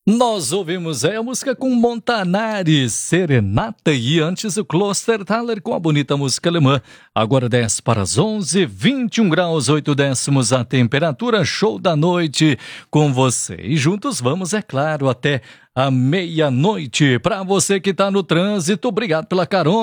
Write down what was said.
Nós ouvimos aí a música com Montanari, Serenata, e antes o Klosterthaler com a bonita música alemã. Agora 10 para as 11, 21 graus, 8 décimos a temperatura, show da noite com você. E juntos vamos, é claro, até a meia-noite. Para você que está no trânsito, obrigado pela carona.